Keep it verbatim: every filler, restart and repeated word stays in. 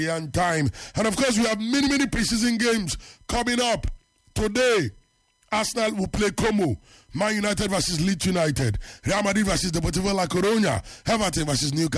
and time. And of course, we have many, many preseason games coming up. Today, Arsenal will play Como, Man United versus Leeds United, Real Madrid versus Deportivo La Coruña, Everton versus Newcastle.